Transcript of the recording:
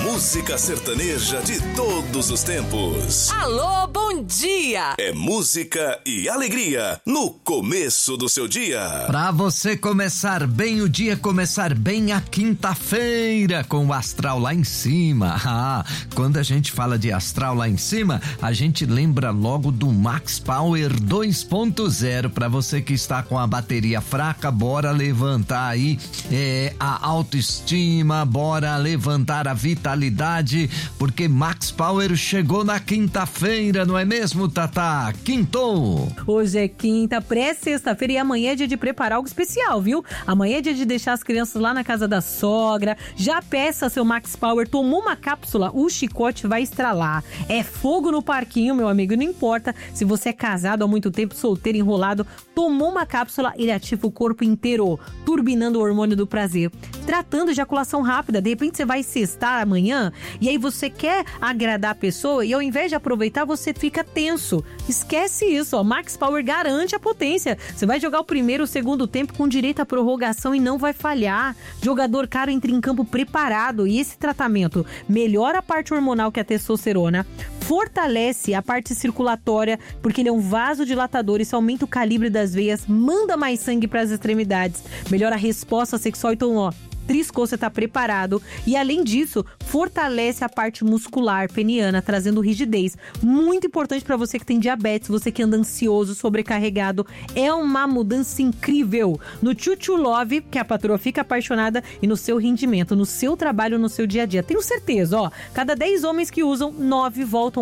música sertaneja de todos os tempos. Alô, bom dia! É música e alegria no começo do seu dia. Pra você começar bem o dia, começar bem a quinta-feira com o astral lá em cima. Ah, quando a gente fala de astral lá em cima, a gente lembra logo do Max Power 2.0. Pra você que está com a bateria fraca, bora levantar aí a autoestima, bora levantar a vitalidade, porque Max Power chegou na quinta-feira, não é mesmo, Tatá? Quintou! Hoje é quinta, pré-sexta-feira, e amanhã é dia de preparar algo especial, viu? Amanhã é dia de deixar as crianças lá na casa da sogra. Já peça seu Max Power, tomou uma cápsula, o chicote vai estralar. É fogo no parquinho, meu amigo, não importa se você é casado há muito tempo, solteiro, enrolado, tomou uma cápsula, ele ativa o corpo inteiro, turbinando o hormônio do prazer, tratando ejaculação rápida. De repente você vai sextar amanhã e aí você quer agradar a pessoa e ao invés de aproveitar, você fica tenso. Esquece isso, ó. Max Power garante a potência. Você vai jogar o primeiro, o segundo tempo com direito à prorrogação e não vai falhar. Jogador caro entra em campo preparado, e esse tratamento melhora a parte hormonal, que é a testosterona, fortalece a parte circulatória, porque ele é um vasodilatador, isso aumenta o calibre das veias, manda mais sangue para as extremidades, melhora a resposta sexual. Então, ó, triscou, você tá preparado. E além disso, fortalece a parte muscular peniana, trazendo rigidez. Muito importante para você que tem diabetes, você que anda ansioso, sobrecarregado. É uma mudança incrível no Chuchu Love, que a patroa fica apaixonada, e no seu rendimento, no seu trabalho, no seu dia a dia. Tenho certeza, ó, cada 10 homens que usam, 9 voltam